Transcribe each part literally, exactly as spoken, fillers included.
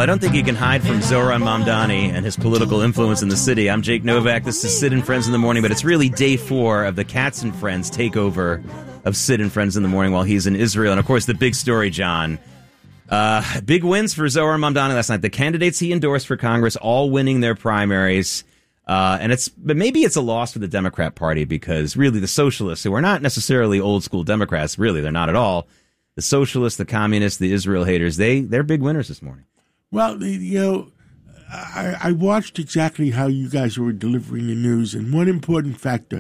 I don't think you can hide from Zohran Mamdani and his political influence in the city. I'm Jake Novak. This is Sid and Friends in the Morning, but it's really day four of the Katz and Friends takeover of Sid and Friends in the Morning while he's in Israel. And, of course, the big story, John. Uh, big wins for Zohran Mamdani last night. The candidates he endorsed for Congress all winning their primaries. Uh, and it's, but maybe it's a loss for the Democrat Party because really the socialists, who are not necessarily old school Democrats, really, they're not at all. The socialists, the communists, the Israel haters, they, they're big winners this morning. Well, you know, I, I watched exactly how you guys were delivering the news, and one important factor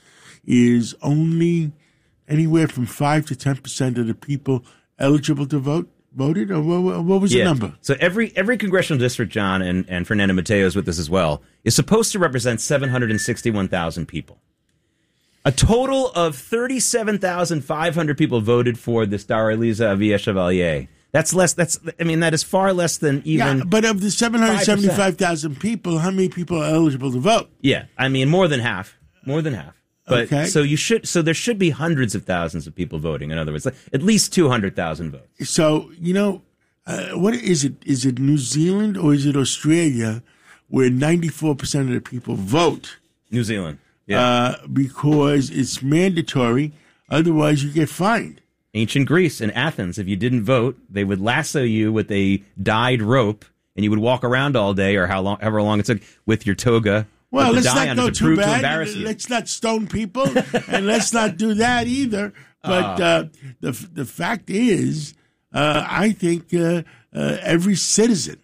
is only anywhere from five to ten percent of the people eligible to vote voted, or what, what was yeah. the number? So every every congressional district, John, and, and Fernando Mateo is with this as well, is supposed to represent seven hundred sixty-one thousand people. A total of thirty-seven thousand five hundred people voted for this Dar Eliza Avia Chevalier. That's less. That's. I mean, that is far less than even. Yeah, but of the seven hundred seventy-five thousand people, how many people are eligible to vote? Yeah, I mean, more than half. More than half. But okay. so you should. So there should be hundreds of thousands of people voting. In other words, at least two hundred thousand votes. So you know, uh, what is it? Is it New Zealand or is it Australia, where ninety-four percent of the people vote? New Zealand. Yeah. Uh, because it's mandatory, otherwise you get fined. Ancient Greece and Athens, if you didn't vote, they would lasso you with a dyed rope, and you would walk around all day, or how long, however long it took, with your toga. Well, with the let's dye not on go it to too prove to bad. embarrass you. Let's not stone people, and let's not do that either. But uh, the the fact is, uh, I think uh, uh, every citizen,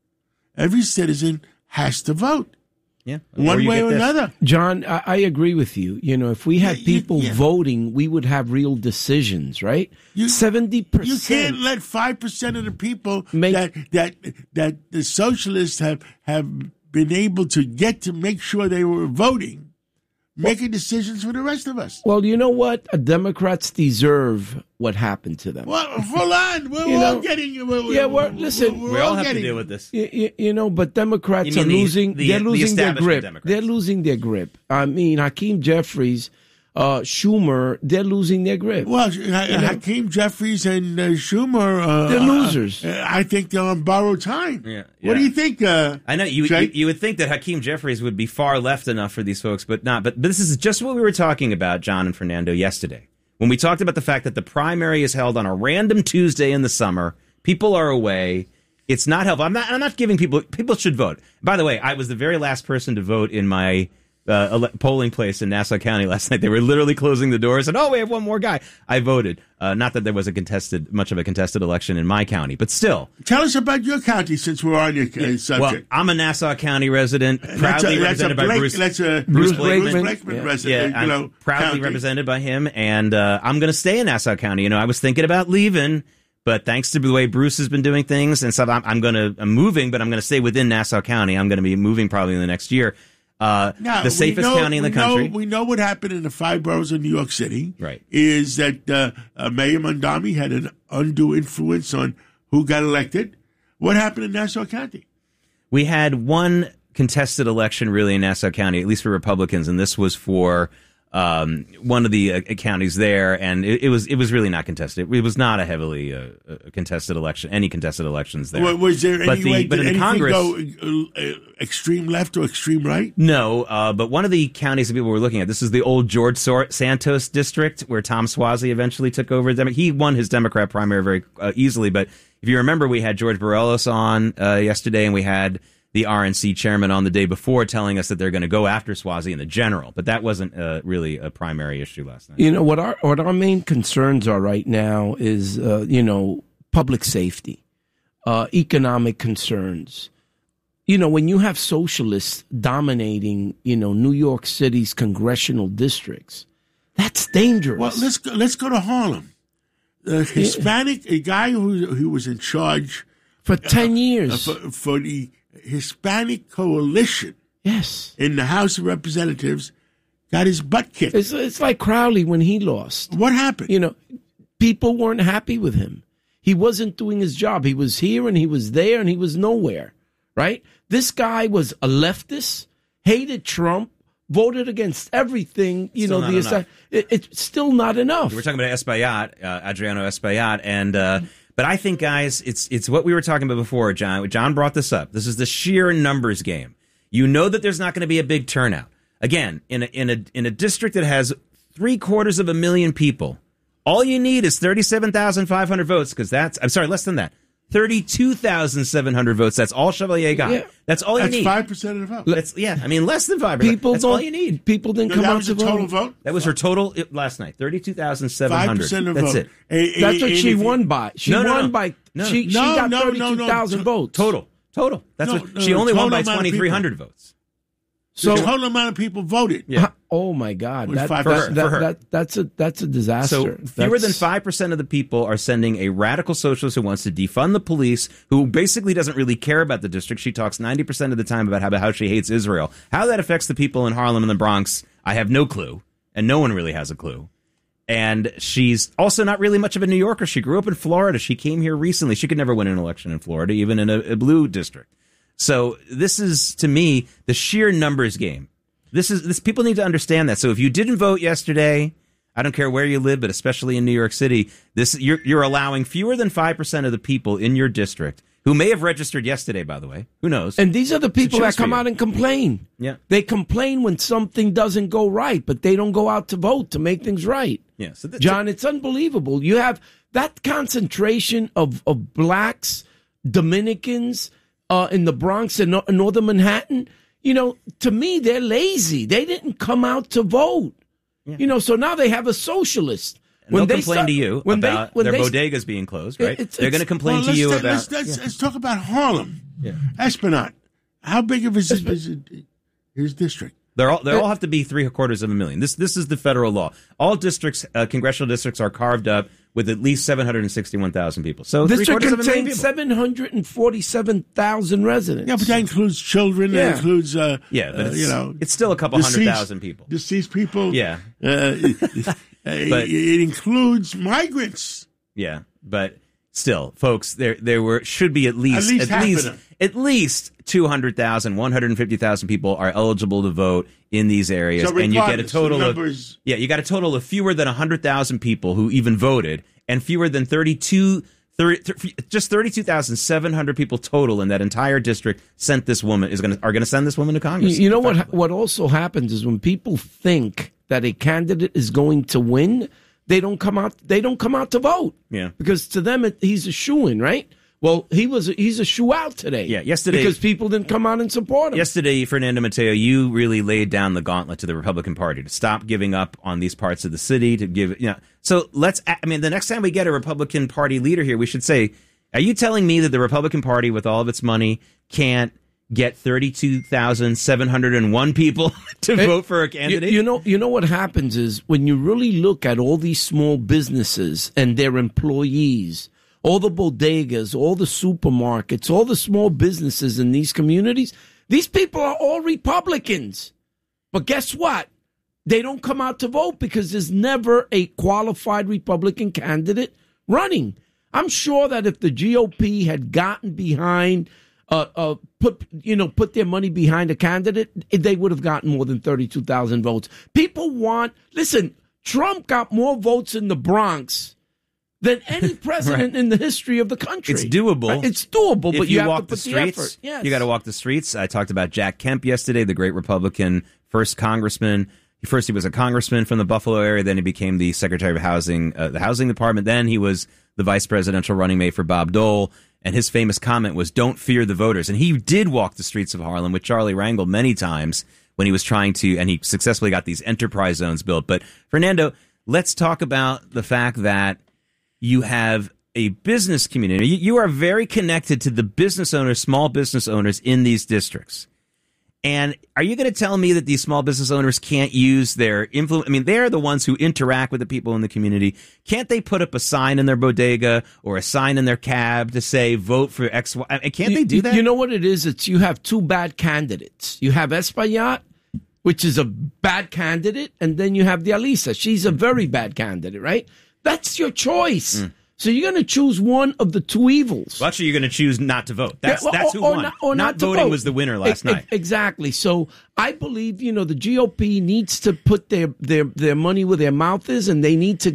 every citizen has to vote. Yeah, one way or this. another. John, I, I agree with you. You know, if we had yeah, people yeah. voting, we would have real decisions, right? You, Seventy percent. You can't let five percent of the people Make, that that that the socialists have have been able to get to make sure they were voting, making decisions for the rest of us. Well, you know what? Uh, Democrats deserve what happened to them. Well, hold on. We're you all know, getting. We're, yeah, we're, listen. We're we all, all have getting, to deal with this. You, you, you know, but Democrats are the, losing. The, they're the losing their grip. Democrats. They're losing their grip. I mean, Hakeem Jeffries, uh, Schumer, they're losing their grip. Well, ha- Hakeem Jeffries and uh, Schumer, uh, they're losers. Uh, I think they're on borrowed time. Yeah, yeah. What do you think? Uh, I know you, you. You would think that Hakeem Jeffries would be far left enough for these folks, but not. But, but this is just what we were talking about, John and Fernando, yesterday. When we talked about the fact that the primary is held on a random Tuesday in the summer, people are away. It's not helpful. I'm not. I'm not giving people. People should vote. By the way, I was the very last person to vote in my uh, ele- polling place in Nassau County last night. They were literally closing the doors, and oh, we have one more guy. I voted. Uh, not that there was a contested, much of a contested election in my county, but still. Tell us about your county since we're on your uh, subject. Well, I'm a Nassau County resident, proudly that's a, that's represented a Blake, by Bruce. That's a Bruce Blakeman, Blakeman, Blakeman yeah. resident. Yeah, you I'm know, proudly county. represented by him, and uh, I'm going to stay in Nassau County. You know, I was thinking about leaving, but thanks to the way Bruce has been doing things and stuff, I'm, I'm going to, I'm moving, but I'm going to stay within Nassau County. I'm going to be moving probably in the next year. Uh, now, the safest know, county in the we country. Know, we know what happened in the five boroughs of New York City. Right. Is that uh, uh, Mayor Mamdani had an undue influence on who got elected. What happened in Nassau County? We had one contested election really in Nassau County, at least for Republicans, and this was for um, one of the uh, counties there, and it, it was it was really not contested. It was not a heavily uh, contested election, any contested elections there. Well, was there but any the, way, but did in the anything Congress, go uh, extreme left or extreme right? No, uh, but one of the counties that people were looking at, this is the old George Sor- Santos district where Tom Suozzi eventually took over. He won his Democrat primary very uh, easily, but if you remember, we had George Borrellos on uh, yesterday, and we had the R N C chairman on the day before telling us that they're going to go after Suozzi in the general, but that wasn't uh, really a primary issue last night. You know, what our what our main concerns are right now is, uh, you know, public safety, uh, economic concerns. You know, when you have socialists dominating, you know, New York City's congressional districts, that's dangerous. Well, let's go, let's go to Harlem. The Hispanic, a guy who who was in charge for ten years uh, for, for the Hispanic coalition, yes, in the House of Representatives, got his butt kicked. It's, it's like Crowley when he lost. What happened? You know, people weren't happy with him. He wasn't doing his job. He was here and he was there and he was nowhere, right? This guy was a leftist, hated Trump, voted against everything. You Still know, not the enough. it, it's still not enough. We're talking about Espaillat, uh, Adriano Espaillat, and uh, But I think, guys, it's it's what we were talking about before, John. John brought this up. This is the sheer numbers game. You know that there's not going to be a big turnout. Again, in a, in a in a district that has three quarters of a million people, all you need is thirty-seven thousand five hundred votes, because that's, I'm sorry, less than that. thirty-two thousand seven hundred votes. That's all Chevalier got. Yeah. That's all you that's need. That's five percent of the vote. That's, yeah, I mean, less than five percent. People That's all you need. People didn't no, come that out was to the total vote. vote? That was her total it, last night, thirty-two thousand seven hundred. five percent of That's vote. it. A, a, That's what a, she a, won by. She no, no, won no. by, no, she, no, she got no, thirty-two thousand no, no. votes. Total. Total. That's no, what no, she only won by amount of twenty-three hundred votes. So So the total amount of people voted. Yeah. Oh my God! Was That, five that, percent. that, For her. that- that's a that's a disaster. So fewer That's- than five percent of the people are sending a radical socialist who wants to defund the police, who basically doesn't really care about the district. She talks ninety percent of the time about how, how she hates Israel. How that affects the people in Harlem and the Bronx, I have no clue, and no one really has a clue. And she's also not really much of a New Yorker. She grew up in Florida. She came here recently. She could never win an election in Florida, even in a, a blue district. So this is, to me, the sheer numbers game. This is this. People need to understand that. So if you didn't vote yesterday, I don't care where you live, but especially in New York City, this you're you're allowing fewer than five percent of the people in your district who may have registered yesterday. By the way, who knows? And these are the people that come you. out and complain. Yeah, They complain when something doesn't go right, but they don't go out to vote to make things right. yeah. So th- John, it's unbelievable. You have that concentration of, of blacks, Dominicans uh, in the Bronx and no- northern Manhattan. You know, to me, they're lazy. They didn't come out to vote. Yeah. You know, so now they have a socialist. And they'll complain start, to you when about they, when their they, bodegas being closed, right? It's, They're going to complain well, to you ta- about. Let's, let's, yeah. let's talk about Harlem. Yeah. Esplanade. How big of his, his, his district? They're all they all have to be three quarters of a million. This this is the federal law. All districts, uh, congressional districts, are carved up with at least seven hundred sixty-one thousand people. So three district quarters of a million contains people. seven hundred forty-seven thousand residents. Yeah, but that includes children. Yeah. That includes, uh, Yeah, but uh, it's, you know, it's still a couple deceased- hundred thousand people. Deceased people. Yeah. Uh, But- it includes migrants. Yeah, but still, folks, there there were should be at least At least half of least them. at least two hundred thousand, one hundred fifty thousand people are eligible to vote in these areas, So and you get a regardless, total the of numbers- yeah, you got a total of fewer than one hundred thousand people who even voted, and fewer than thirty-two. thirty, thirty, just thirty-two thousand seven hundred people total in that entire district sent this woman is going to are going to send this woman to Congress. You, you know what? What also happens is when people think that a candidate is going to win, they don't come out. They don't come out to vote. Yeah. because to them it, he's a shoo-in, right? Well, he was. A, he's a shoo out today. Yeah, yesterday- because people didn't come out and support him. Yesterday, Fernando Mateo, you really laid down the gauntlet to the Republican Party to stop giving up on these parts of the city, to give, you know. So let's, I mean, the next time we get a Republican Party leader here, we should say, are you telling me that the Republican Party, with all of its money, can't get thirty-two thousand seven hundred one people to Hey, vote for a You, candidate? you know, you know what happens is when you really look at all these small businesses and their employees, all the bodegas, all the supermarkets, all the small businesses in these communities, these people are all Republicans. But guess what? They don't come out to vote because there's never a qualified Republican candidate running. I'm sure that if the G O P had gotten behind, uh, uh, put you know, put their money behind a candidate, they would have gotten more than thirty-two thousand votes. People want. Listen, Trump got more votes in the Bronx than any president Right. in the history of the country. It's doable. Right? It's doable, if but you, you, have walk to put the streets, the effort. Yes. you got to walk the streets. I talked about Jack Kemp yesterday, the great Republican first congressman. First, he was a congressman from the Buffalo area. Then he became the Secretary of Housing, uh, the Housing Department. Then he was the vice presidential running mate for Bob Dole. And his famous comment was, "Don't fear the voters." And he did walk the streets of Harlem with Charlie Rangel many times when he was trying to, and he successfully got these enterprise zones built. But Fernando, let's talk about the fact that you have a business community. You, you are very connected to the business owners, small business owners in these districts. And are you going to tell me that these small business owners can't use their influence? I mean, they're the ones who interact with the people in the community. Can't they put up a sign in their bodega or a sign in their cab to say, vote for X, Y? I mean, can't You- they do that? You know what it is? It's you have two bad candidates. You have Espaillat, which is a bad candidate, and then you have the Alisa. She's a very bad candidate, right? That's your choice. Mm. So you're going to choose one of the two evils. Well, actually, you're going to choose not to vote. That's Yeah, well, that's who or won. Not, or not not to voting vote. was the winner last E- e- night. Exactly. So I believe, you know, the G O P needs to put their, their, their money where their mouth is, and they need to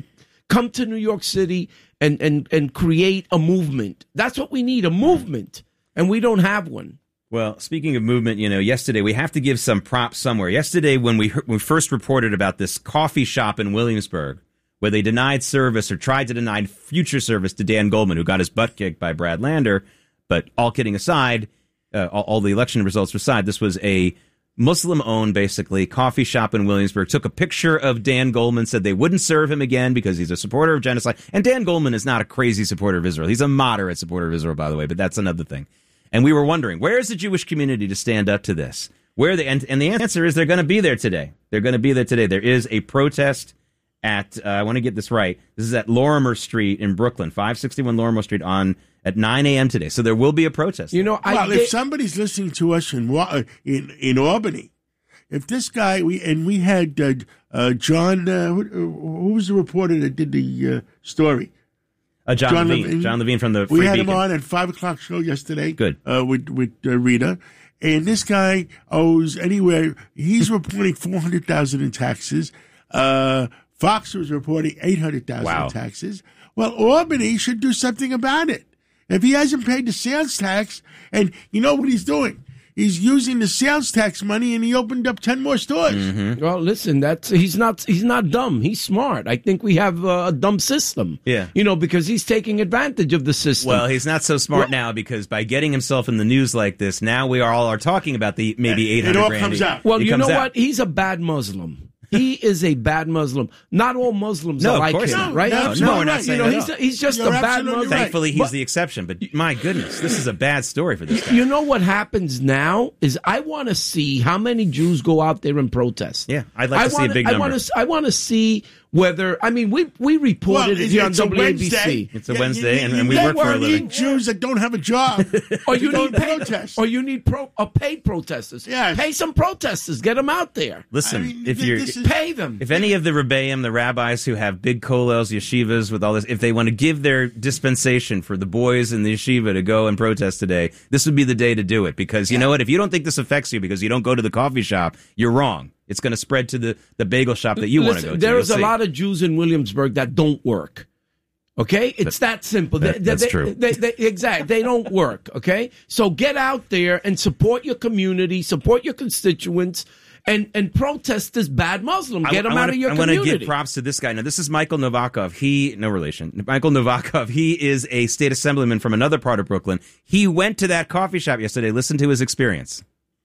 come to New York City and, and, and create a movement. That's what we need, a movement. And we don't have one. Well, speaking of movement, you know, yesterday we have to give some props somewhere. Yesterday, when we, when we first reported about this coffee shop in Williamsburg, where they denied service or tried to deny future service to Dan Goldman, who got his butt kicked by Brad Lander. But all kidding aside, uh, all, all the election results aside, this was a Muslim-owned, basically, coffee shop in Williamsburg. Took a picture of Dan Goldman, said they wouldn't serve him again because he's a supporter of genocide. And Dan Goldman is not a crazy supporter of Israel. He's a moderate supporter of Israel, by the way, but that's another thing. And we were wondering, where is the Jewish community to stand up to this? Where they, and, and the answer is they're going to be there today. They're going to be there today. There is a protest at, uh, I want to get this right, this is at Lorimer Street in Brooklyn, five sixty-one Lorimer Street on at nine a.m. today. So there will be a protest. You know, I well, get, if somebody's listening to us in in, in Albany, if this guy, we and we had uh, uh, John, uh, who, who was the reporter that did the uh, story? Uh, John, John Levine. Levine. John Levine from the Free We had Beacon. him on at five o'clock show yesterday. Good. Uh, with with uh, Rita. And this guy owes anywhere, he's reporting four hundred thousand dollars in taxes. Uh, Fox was reporting eight hundred thousand dollars wow. in taxes. Well, Albany should do something about it. If he hasn't paid the sales tax, and you know what he's doing? He's using the sales tax money, and he opened up ten more stores. Mm-hmm. Well, listen, that's he's not he's not dumb. He's smart. I think we have uh, a dumb system. Yeah, you know, because he's taking advantage of the system. Well, he's not so smart well, now because by getting himself in the news like this, now we are all are talking about the maybe eight hundred. It all grand. comes out. Well, it you know out. what? He's a bad Muslim. He is a bad Muslim. Not all Muslims no, are like him, not. right? No, no, we're not saying you know, that. he's, a, he's just You're a bad absolutely Muslim. right. Thankfully, he's but, the exception. But my goodness, this is a bad story for this guy. You know what happens now is I want to see how many Jews go out there and protest. Yeah, I'd like to I see wanna, a big I number. Want to, I want to see whether, I mean, we we reported well, it here on it's a W A B C. Wednesday. It's a Yeah, Wednesday, you, and, you, and we you work for a need living. Jews that don't have a job. Or you don't need paid, protest. or you need pro, uh, paid protesters. Yes. Pay some protesters. Get them out there. Listen, I mean, if th- you're this is- Pay them. if any of the Rebbeim, the rabbis who have big kollels, yeshivas with all this, if they want to give their dispensation for the boys in the yeshiva to go and protest today, this would be the day to do it. Because you Yeah. know what? If you don't think this affects you because you don't go to the coffee shop, you're wrong. It's going to spread to the, the bagel shop that you want to Listen, go to. there is You'll a see. lot of Jews in Williamsburg that don't work. Okay, it's that, that simple. that- They- that's they, true. They, they, exactly, they don't work. Okay, so get out there and support your community, support your constituents, and and protest this bad Muslim. Get them I, I out wanna, of your I community. want to give props to this guy. Now, this is Michael Novakov. He, no relation. Michael Novakov, he is a state assemblyman from another part of Brooklyn. He went to that coffee shop yesterday. Listen to his experience.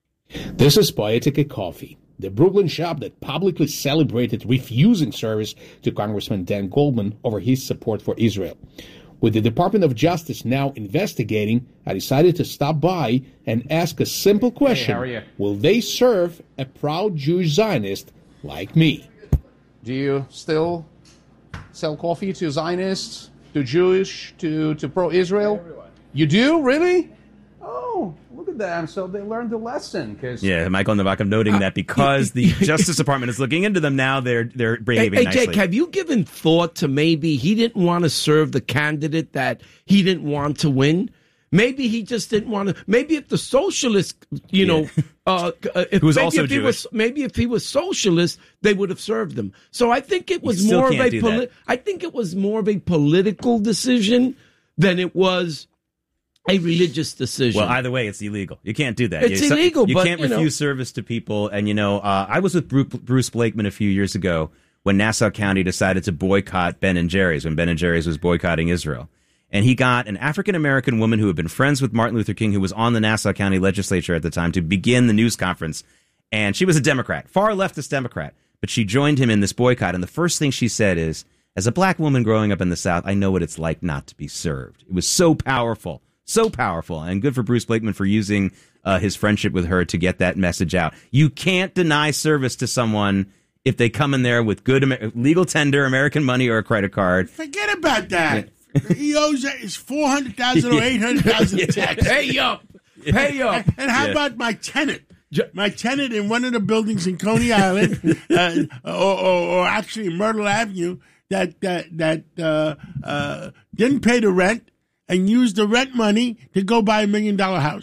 This is Poetica Coffee, the Brooklyn shop that publicly celebrated refusing service to Congressman Dan Goldman over his support for Israel. With the Department of Justice now investigating, I decided to stop by and ask a simple question. Hey, how are you? Will they serve a proud Jewish Zionist like me? Do you still sell coffee to Zionists, to Jewish, to, to pro-Israel? You do? Really? Oh, look at them. So they learned the lesson. Cause Yeah, Michael Novakov noting that because the Justice Department is looking into them now, they're they're Hey, behaving hey nicely. Jake, have you given thought to maybe he didn't want to serve the candidate that he didn't want to win? Maybe he just didn't want to. Maybe if the socialist, you know, uh, uh, if, Who was maybe also if he Jewish. was, maybe if he was socialist, they would have served him. So I think it was still more of can't a. do Poli- that. I think it was more of a political decision than it was a religious decision. Well, either way, it's illegal. You can't do that. It's you, illegal, You but, can't you know. refuse service to people. And, you know, uh, I was with Bru- Bruce Blakeman a few years ago when Nassau County decided to boycott Ben and Jerry's, when Ben and Jerry's was boycotting Israel. And he got an African-American woman who had been friends with Martin Luther King, who was on the Nassau County legislature at the time, to begin the news conference. And she was a Democrat, far leftist Democrat. But she joined him in this boycott. And the first thing she said is, as a black woman growing up in the South, I know what it's like not to be served. It was so powerful, so powerful. And good for Bruce Blakeman for using uh, his friendship with her to get that message out. You can't deny service to someone if they come in there with good Amer- legal tender, American money, or a credit card. Forget about that. He owes his four hundred thousand or eight hundred thousand in tax. pay up, pay up. And how Yeah. about my tenant? My tenant in one of the buildings in Coney Island, uh, or, or, or actually Myrtle Avenue, that that that uh, uh, didn't pay the rent and used the rent money to go buy a million dollar house.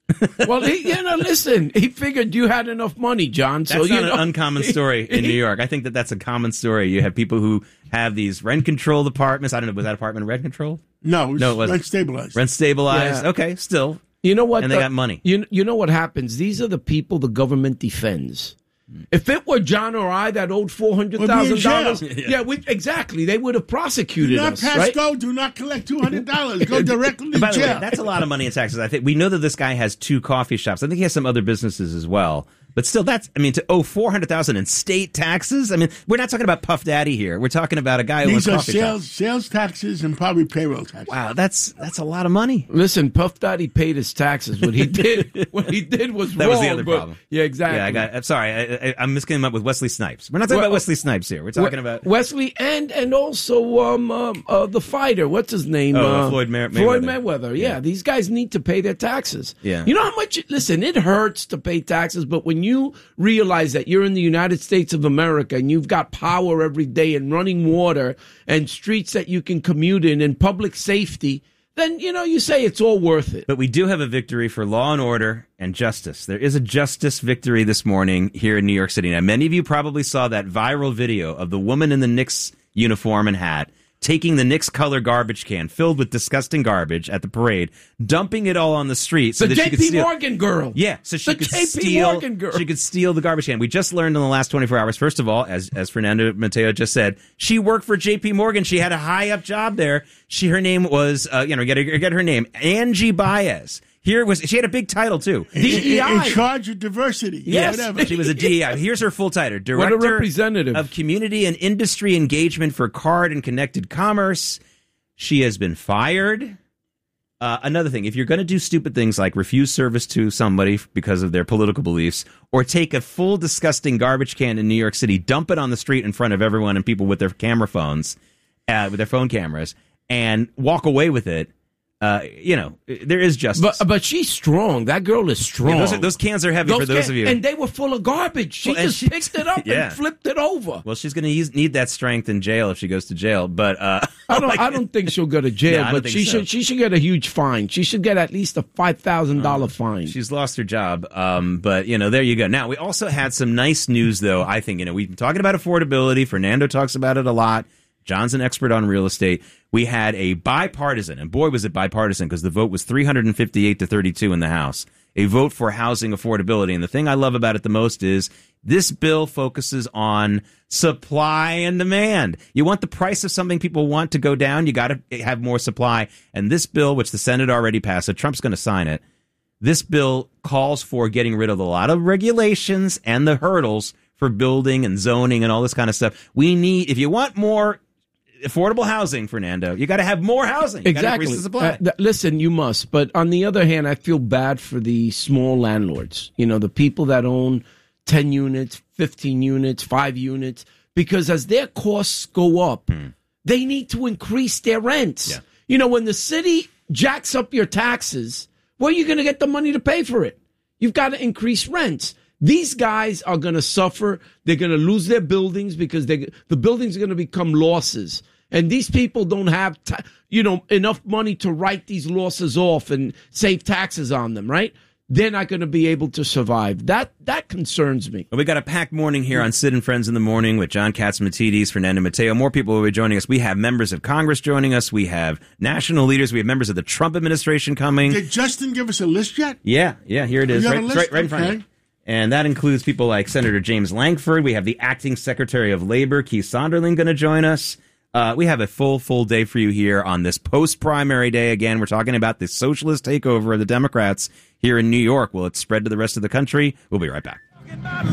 Well, he, you know, listen, he figured you had enough money, John. So That's you not know, an uncommon story in New York. I think that that's a common story. You have people who have these rent-controlled apartments. I don't know, was that apartment rent-controlled? No, it was No, it wasn't. rent stabilized. Rent stabilized. Yeah. Okay, still. You know what? And they the- got money. You you know what happens? These are the people the government defends. If it were John or I that owed four hundred thousand dollars, We'd be in yeah, we, exactly, they would have Do prosecuted not us, pass right? go. Do not collect two hundred dollars. Go directly to By the way, jail. that's a lot of money in taxes. I think we know that this guy has two coffee shops. I think he has some other businesses as well. But still, that's, I mean, to owe four hundred thousand dollars in state taxes? I mean, we're not talking about Puff Daddy here. We're talking about a guy who owns These are coffee sales shops. sales taxes and probably payroll taxes. Wow, that's that's a lot of money. Listen, Puff Daddy paid his taxes. What he did, what he did was That wrong. was the other but- problem. Yeah, exactly. Yeah, I got. I'm sorry, I, I, I'm mixing him up with Wesley Snipes. We're not talking Well, about Wesley Snipes here. We're talking about Wesley and and also um, um uh, the fighter. What's his name? Oh, uh, Floyd May- Floyd Mayweather. Mayweather. Yeah, these guys need to pay their taxes. Yeah. You know how much? Listen, it hurts to pay taxes, but when you realize that you're in the United States of America and you've got power every day and running water and streets that you can commute in and public safety, then you know you say it's all worth it. But we do have a victory for law and order and justice. There is a justice victory this morning here in New York City. Now, many of you probably saw that viral video of the woman in the Knicks uniform and hat taking the Knicks color garbage can filled with disgusting garbage at the parade, dumping it all on the street so The that she could J P steal. Morgan girl. Yeah, so she The could J P steal. Morgan girl. She could steal the garbage can. We just learned in the last twenty-four hours. First of all, as as Fernando Mateo just said, she worked for J P Morgan. She had a high up job there. She her name was uh, you know get her, get her name Angie Baez. Here was she had a big title too. D E I. In, in charge of diversity. Yes, Whatever. she was a D E I. Here's her full title: What a Director representative. of Community and Industry Engagement for Card and Connected Commerce. She has been fired. Uh, another thing, if you're going to do stupid things like refuse service to somebody because of their political beliefs, or take a full disgusting garbage can in New York City, dump it on the street in front of everyone and people with their camera phones, uh, with their phone cameras, and walk away with it, uh, you know, there is justice. But but she's strong. That girl is strong. Yeah, those, are, those cans are heavy for those can- of you. And they were full of garbage. She Well, and just she- picked it up Yeah. and flipped it over. well, she's going to need that strength in jail if she goes to jail. But uh, I don't. I don't think she'll go to jail, No, I don't but think she so. should. She should get a huge fine. She should get at least a five thousand dollar fine. She's lost her job, um, but, you know, there you go. Now, we also had some nice news, though, I think. You know, we've been talking about affordability. Fernando talks about it a lot. John's an expert on real estate. We had a bipartisan, and boy, was it bipartisan, because the vote was three hundred fifty-eight to thirty-two in the House, a vote for housing affordability. And the thing I love about it the most is this bill focuses on supply and demand. You want the price of something people want to go down, you got to have more supply. And this bill, which the Senate already passed, so Trump's going to sign it, this bill calls for getting rid of a lot of regulations and the hurdles for building and zoning and all this kind of stuff. We need, if you want more affordable housing, Fernando, you got to have more housing. You gotta Exactly. increase the supply. Uh, th- listen, you must. But on the other hand, I feel bad for the small landlords. You know, the people that own ten units, fifteen units, five units, because as their costs go up, they need to increase their rents. Yeah. You know, when the city jacks up your taxes, where are you going to get the money to pay for it? You've got to increase rents. These guys are going to suffer. They're going to lose their buildings because they, the buildings are going to become losses. And these people don't have, ta- you know, enough money to write these losses off and save taxes on them, right? They're not going to be able to survive. That that concerns me. Well, we got a packed morning here on Sid and Friends in the Morning with John Catsimatidis, Fernando Mateo. More people will be joining us. We have members of Congress joining us. We have national leaders. We have members of the Trump administration coming. Did Justin give us a list yet? Yeah, yeah, here it is. You have Right, a it's list? right, right in front of Okay. you. And that includes people like Senator James Lankford. We have the acting Secretary of Labor, Keith Sonderling, going to join us. Uh, we have a full, full day for you here on this post-primary day. Again, we're talking about the socialist takeover of the Democrats here in New York. Will it spread to the rest of the country? We'll be right back.